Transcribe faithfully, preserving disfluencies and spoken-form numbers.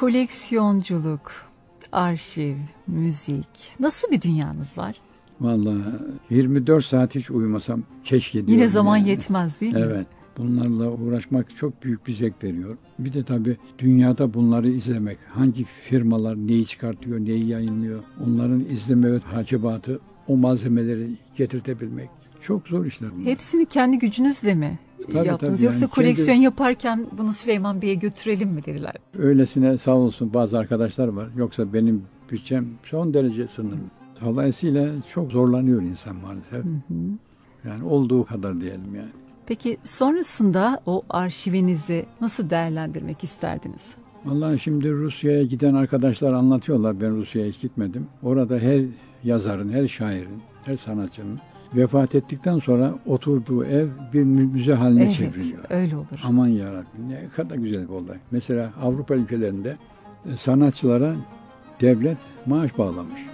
Koleksiyonculuk, arşiv, müzik, nasıl bir dünyanız var? Vallahi yirmi dört saat hiç uyumasam keşke diyorum. Yine zaman yani. yetmez değil mi? Evet. Bunlarla uğraşmak çok büyük bir zevk veriyor. Bir de tabii dünyada bunları izlemek. Hangi firmalar neyi çıkartıyor, neyi yayınlıyor. Onların izleme ve takibatı, o malzemeleri getirtebilmek. Çok zor işler bunlar. Hepsini kendi gücünüzle mi Tabii, yaptınız? tabii. Yoksa Yani koleksiyon kendi- yaparken bunu Süleyman Bey'e götürelim mi dediler? Öylesine sağ olsun bazı arkadaşlar var. Yoksa benim bütçem son derece sınırlı. Dolayısıyla çok zorlanıyor insan maalesef. Hı hı. Yani olduğu kadar diyelim yani. Peki sonrasında o arşivinizi nasıl değerlendirmek isterdiniz? Vallahi şimdi Rusya'ya giden arkadaşlar anlatıyorlar. Ben Rusya'ya hiç gitmedim. Orada her yazarın, her şairin, her sanatçının vefat ettikten sonra oturduğu ev bir müze haline Evet, çevriliyor. öyle olur. Aman yarabbim, ne kadar güzel bir olay. Mesela Avrupa ülkelerinde e, sanatçılara devlet maaş bağlamış.